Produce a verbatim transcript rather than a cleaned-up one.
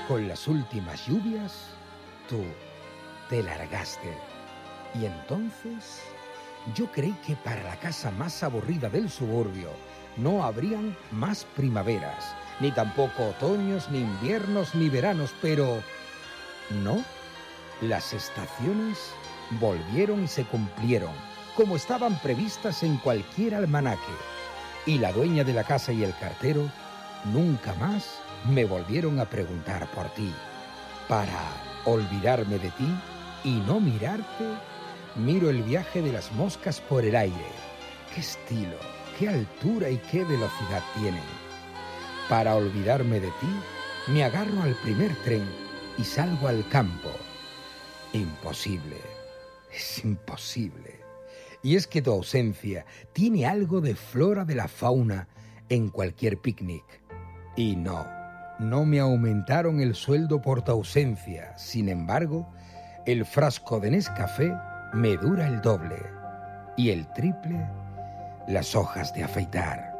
con las últimas lluvias, tú te largaste. Y entonces yo creí que para la casa más aburrida del suburbio no habrían más primaveras, ni tampoco otoños, ni inviernos, ni veranos, pero no. Las estaciones volvieron y se cumplieron, como estaban previstas en cualquier almanaque. Y la dueña de la casa y el cartero nunca más me volvieron a preguntar por ti. Para olvidarme de ti y no mirarte, miro el viaje de las moscas por el aire. ¡Qué estilo, qué altura y qué velocidad tienen! Para olvidarme de ti, me agarro al primer tren y salgo al campo. Imposible, es imposible. Y es que tu ausencia tiene algo de flora de la fauna en cualquier picnic. Y no, no me aumentaron el sueldo por tu ausencia. Sin embargo, el frasco de Nescafé me dura el doble. Y el triple, las hojas de afeitar.